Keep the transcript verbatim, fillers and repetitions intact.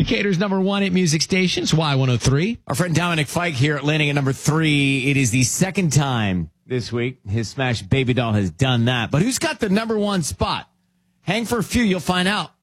Decatur's number one hit music station. It's Y one oh three. Our friend Dominic Fike here landing at number three. It is the second time this week his Smash Baby Doll has done that. But who's got the number one spot? Hang for a few. You'll find out